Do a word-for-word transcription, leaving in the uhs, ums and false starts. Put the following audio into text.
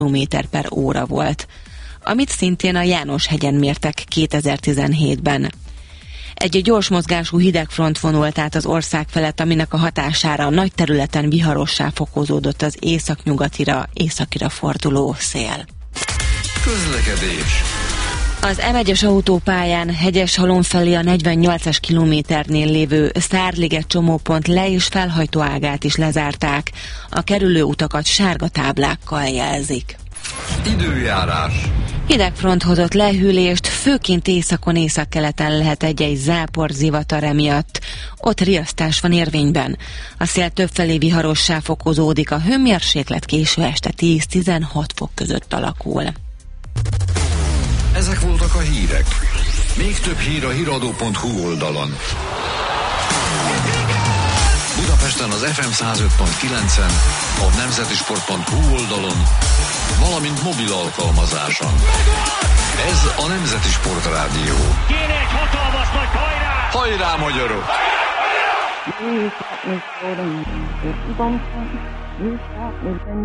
kilométer per óra volt, amit szintén a János-hegyen mértek kétezer-tizenhétben. Egy gyors mozgású hidegfront vonult át az ország felett, aminek a hatására nagy területen viharossá fokozódott az északnyugatira, északira forduló szél. Közlekedés. Az em egyes autópályán Hegyeshalom felé a negyvennyolcas kilométernél lévő Szárliget csomópont le- és felhajtó ágát is lezárták. A kerülő utakat sárga táblákkal jelzik. Időjárás. Hidegfront hozott lehűlést, főként északon, északkeleten lehet egy-egy zápor, zivatar emiatt. Ott riasztás van érvényben. A szél többfelé viharossá fokozódik, a hőmérséklet késő este tíz-tizenhat fok között alakul. Ezek voltak a hírek. Még több hír a híradó pont hu oldalon. Budapesten az ef em száz öt pont kilencen, a nemzetisport pont hu oldalon, valamint mobil alkalmazáson. Ez a Nemzeti Sport Rádió. Kéne egy hatalmas nagy hajrá! Hajrá, magyarok! You shot me so damn good. You gon' you shot me then